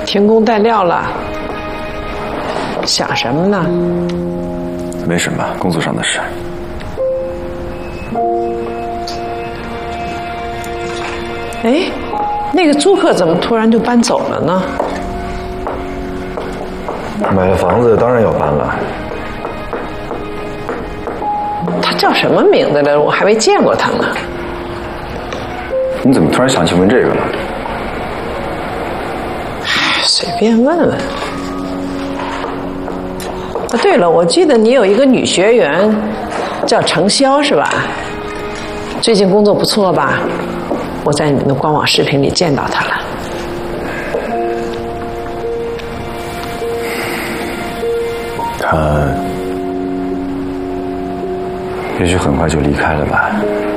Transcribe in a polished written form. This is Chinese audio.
停工待料了，想什么呢？ 没什么，工作上的事。 哎，那个租客怎么突然就搬走了呢？ 买了房子，当然要搬了。 他叫什么名字来着？我还没见过他呢。 你怎么突然想起问这个呢？ 随便问问。啊，对了，我记得你有一个女学员叫程潇是吧？最近工作不错吧？我在你们的官网视频里见到她了。 她也许很快就离开了吧。